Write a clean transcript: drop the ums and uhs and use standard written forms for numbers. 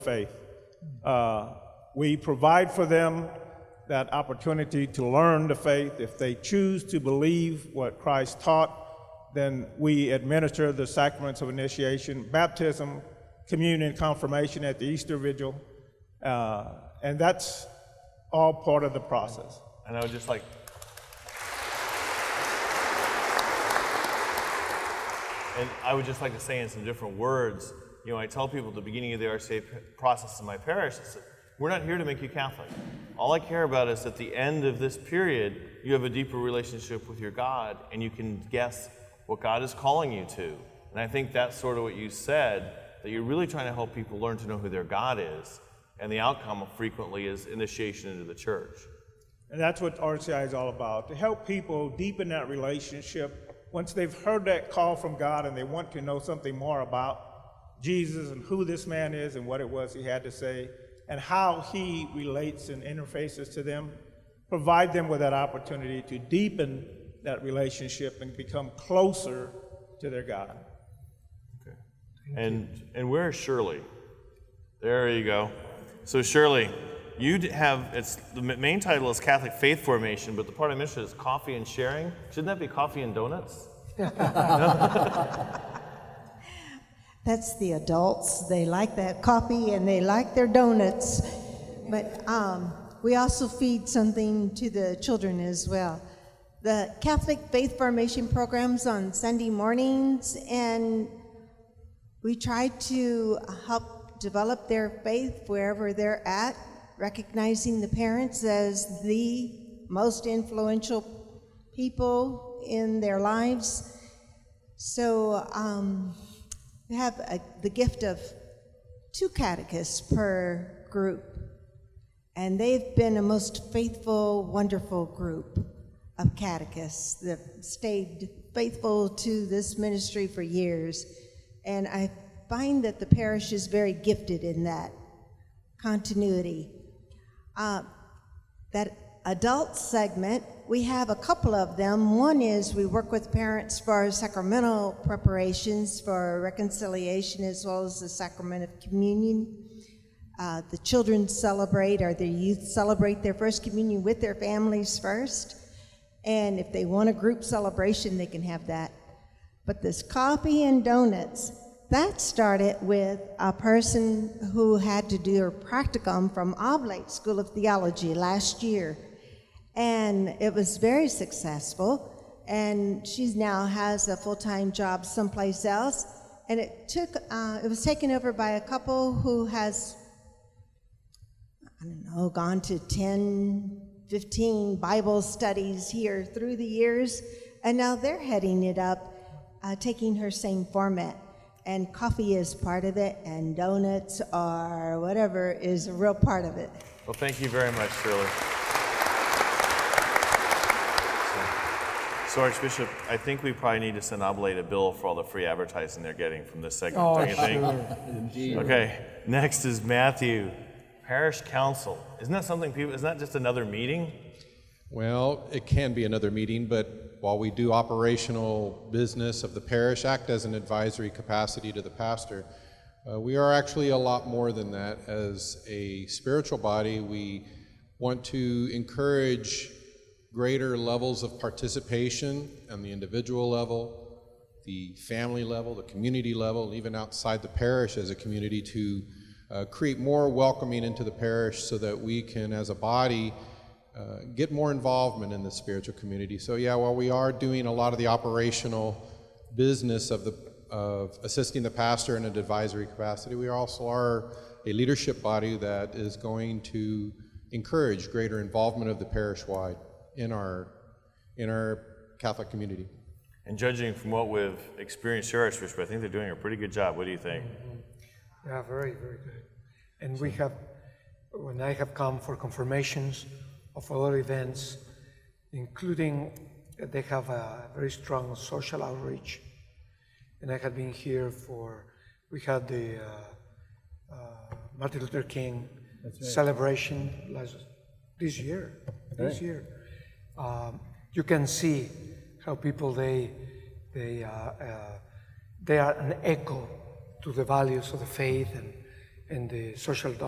faith. We provide for them that opportunity to learn the faith. If they choose to believe what Christ taught, then we administer the sacraments of initiation, baptism, communion, confirmation at the Easter Vigil, and that's all part of the process. And I would just like, to say in some different words, you know, I tell people at the beginning of the RCA process in my parish, we're not here to make you Catholic. All I care about is at the end of this period, you have a deeper relationship with your God, and you can guess what God is calling you to. And I think that's sort of what you said, that you're really trying to help people learn to know who their God is, and the outcome frequently is initiation into the church. And that's what RCI is all about, to help people deepen that relationship. Once they've heard that call from God and they want to know something more about Jesus and who this man is and what it was he had to say and how he relates and interfaces to them, provide them with that opportunity to deepen that relationship and become closer to their God. Okay. And where's Shirley? There you go. So Shirley, you have, the main title is Catholic Faith Formation, but the part I missed is Coffee and Sharing. Shouldn't that be Coffee and Donuts? That's the adults. They like that coffee and they like their donuts. But we also feed something to the children as well. The Catholic Faith Formation programs on Sunday mornings, and we try to help develop their faith wherever they're at, recognizing the parents as the most influential people in their lives. So we have the gift of 2 catechists per group, and they've been a most faithful, wonderful group of catechists that stayed faithful to this ministry for years. And I find that the parish is very gifted in that continuity. That adult segment, we have a couple of them. One is we work with parents for sacramental preparations for reconciliation as well as the sacrament of communion. The children celebrate, or the youth celebrate their first communion with their families first. And if they want a group celebration, they can have that. But this coffee and donuts, that started with a person who had to do her practicum from Oblate School of Theology last year. And it was very successful. And she now has a full-time job someplace else. And it was taken over by a couple who has, I don't know, gone to 10, 15 Bible studies here through the years. And now they're heading it up, taking her same format. And coffee is part of it, and donuts or whatever is a real part of it. Well, thank you very much, Shirley. So Archbishop, I think we probably need to send Oblate a bill for all the free advertising they're getting from this segment, don't you think? Indeed. Okay, next is Matthew. Parish Council. Isn't that something people, isn't that just another meeting? Well, it can be another meeting, but while we do operational business of the parish, act as an advisory capacity to the pastor, we are actually a lot more than that. As a spiritual body, we want to encourage greater levels of participation on the individual level, the family level, the community level, even outside the parish as a community, to create more welcoming into the parish so that we can, as a body, get more involvement in the spiritual community. So yeah, while we are doing a lot of the operational business of assisting the pastor in an advisory capacity, we also are a leadership body that is going to encourage greater involvement of the parish-wide in our Catholic community. And judging from what we've experienced here, Archbishop, I think they're doing a pretty good job. What do you think? Yeah, very, very good. And we have, when I have come for confirmations of other events, including they have a very strong social outreach. And I had been here we had the Martin Luther King celebration this year. You can see how people, they are an echo to the values of the faith in the social